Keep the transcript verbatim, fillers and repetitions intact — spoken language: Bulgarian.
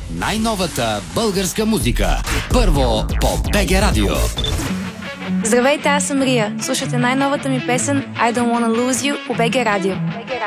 Най-новата българска музика. Първо по БГ Радио. Здравейте, аз съм Рия. Слушате най-новата ми песен I Don't Wanna Lose You по БГ Радио.